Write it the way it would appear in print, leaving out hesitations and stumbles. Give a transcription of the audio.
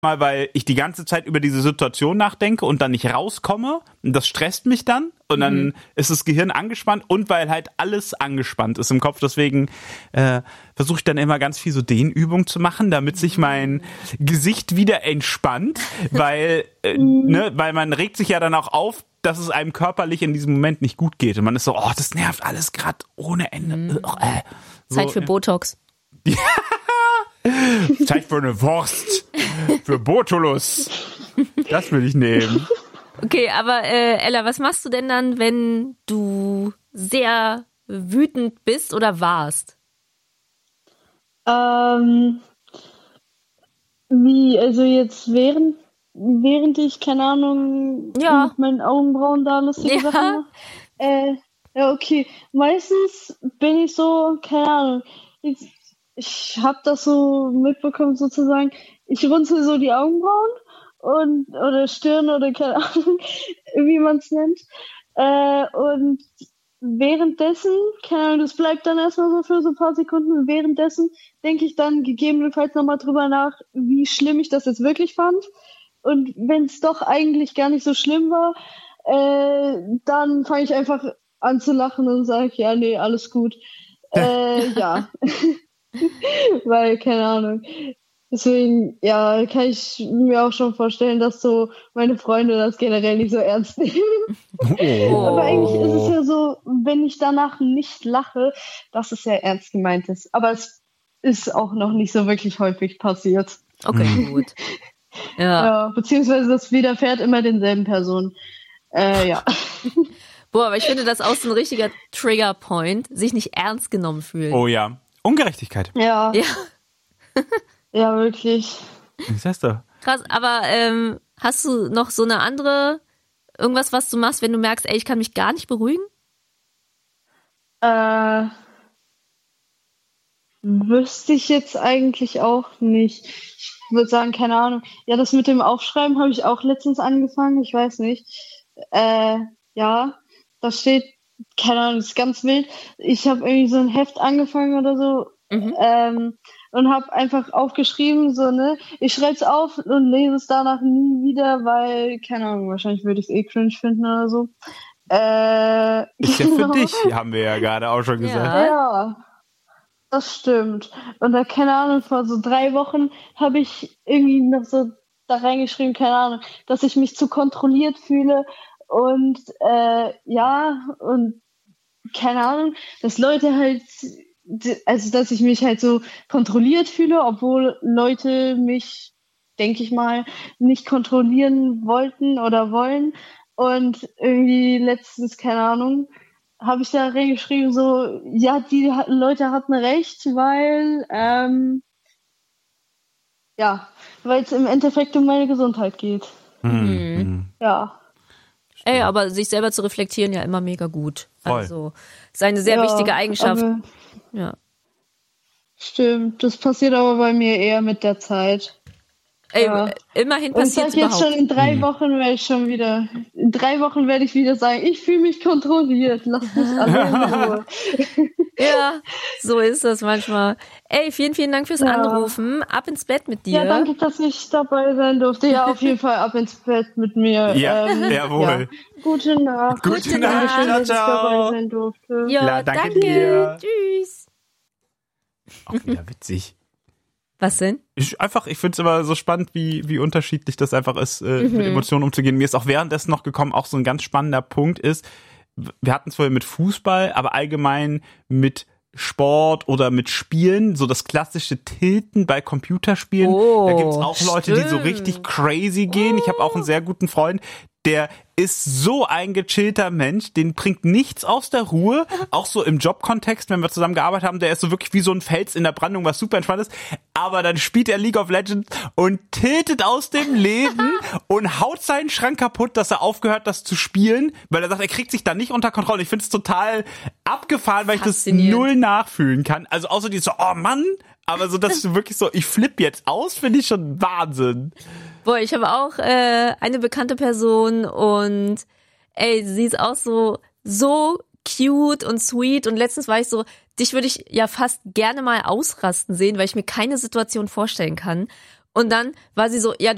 mal, weil ich die ganze Zeit über diese Situation nachdenke und dann nicht rauskomme und das stresst mich dann und dann ist das Gehirn angespannt und weil halt alles angespannt ist im Kopf, deswegen versuche ich dann immer ganz viel so Dehnübungen zu machen, damit sich mein Gesicht wieder entspannt, weil weil man regt sich ja dann auch auf, dass es einem körperlich in diesem Moment nicht gut geht und man ist so, oh, das nervt alles gerade ohne Ende. Zeit für Botox. Zeit für eine Wurst. Für Botulus. Das will ich nehmen. Okay, aber Ella, was machst du denn dann, wenn du sehr wütend bist oder warst? Wie, also jetzt während ich, keine Ahnung, mit meinen Augenbrauen da lustige Sachen mache? Ja, okay. Meistens bin ich so, keine Ahnung, ich habe das so mitbekommen sozusagen, ich runzel so die Augenbrauen oder Stirn oder keine Ahnung, wie man es nennt. Und währenddessen, keine Ahnung, das bleibt dann erstmal so für so ein paar Sekunden. Währenddessen denke ich dann gegebenenfalls nochmal drüber nach, wie schlimm ich das jetzt wirklich fand. Und wenn es doch eigentlich gar nicht so schlimm war, dann fange ich einfach an zu lachen und sage, ja, nee, alles gut. Ja. Weil, keine Ahnung. Deswegen, ja, kann ich mir auch schon vorstellen, dass so meine Freunde das generell nicht so ernst nehmen. Aber eigentlich ist es ja so, wenn ich danach nicht lache, dass es ja ernst gemeint ist. Aber es ist auch noch nicht so wirklich häufig passiert. Okay, gut. Ja, beziehungsweise das widerfährt immer denselben Personen. Ja. Boah, aber ich finde das auch so ein richtiger Trigger-Point, sich nicht ernst genommen fühlen. Oh ja. Ungerechtigkeit. Ja. Ja, wirklich. Was heißt da? Krass, aber hast du noch so eine andere, irgendwas, was du machst, wenn du merkst, ey, ich kann mich gar nicht beruhigen? Wüsste ich jetzt eigentlich auch nicht. Ich würde sagen, keine Ahnung. Ja, das mit dem Aufschreiben habe ich auch letztens angefangen. Ich weiß nicht. Ja, da steht, keine Ahnung, das ist ganz wild. Ich habe irgendwie so ein Heft angefangen oder so und habe einfach aufgeschrieben, so, ne, ich schreibe es auf und lese es danach nie wieder, weil, keine Ahnung, wahrscheinlich würde ich es cringe finden oder so. Ist ja für dich, haben wir ja gerade auch schon gesagt. Ja, das stimmt. Und da, keine Ahnung, vor so 3 Wochen habe ich irgendwie noch so da reingeschrieben, keine Ahnung, dass ich mich zu kontrolliert fühle und und keine Ahnung, dass Leute halt, also dass ich mich halt so kontrolliert fühle, obwohl Leute mich, denke ich mal, nicht kontrollieren wollten oder wollen. Und irgendwie letztens, keine Ahnung, habe ich da reingeschrieben, so, ja, die Leute hatten recht, weil weil es im Endeffekt um meine Gesundheit geht. Ja. Ey, aber sich selber zu reflektieren, ja immer mega gut. Voll. Also, ist eine sehr wichtige Eigenschaft. Ja. Stimmt, das passiert aber bei mir eher mit der Zeit. Ey, immerhin passiert es überhaupt. Jetzt schon in 3 Wochen werde ich wieder sagen, ich fühle mich kontrolliert, lass mich alle in Ruhe. Ja, so ist das manchmal. Ey, vielen, vielen Dank fürs Anrufen. Ab ins Bett mit dir. Ja, danke, dass ich dabei sein durfte. Ja, auf jeden Fall ab ins Bett mit mir. Ja, jawohl. Ja. Gute Nacht. Gute Nacht. Schön, dass ich Ciao. dabei sein durfte. Ja, danke dir. Tschüss. Auch wieder witzig. Was denn? Ich finde es immer so spannend, wie unterschiedlich das einfach ist, mit Emotionen umzugehen. Mir ist auch währenddessen noch gekommen, auch so ein ganz spannender Punkt ist, wir hatten es vorher mit Fußball, aber allgemein mit Sport oder mit Spielen, so das klassische Tilten bei Computerspielen. Da gibt's auch Leute, die so richtig crazy gehen. Ich habe auch einen sehr guten Freund, der ist so ein gechillter Mensch, den bringt nichts aus der Ruhe, auch so im Jobkontext, wenn wir zusammen gearbeitet haben, der ist so wirklich wie so ein Fels in der Brandung, was super entspannt ist, aber dann spielt er League of Legends und tiltet aus dem Leben und haut seinen Schrank kaputt, dass er aufgehört, das zu spielen, weil er sagt, er kriegt sich da nicht unter Kontrolle. Ich finde es total abgefahren, weil ich das null nachfühlen kann. Also außer die so, oh Mann, aber so, dass du wirklich so, ich flippe jetzt aus, finde ich schon Wahnsinn. Boah, ich habe auch eine bekannte Person und ey, sie ist auch so cute und sweet und letztens war ich so, dich würde ich ja fast gerne mal ausrasten sehen, weil ich mir keine Situation vorstellen kann. Und dann war sie so, ja,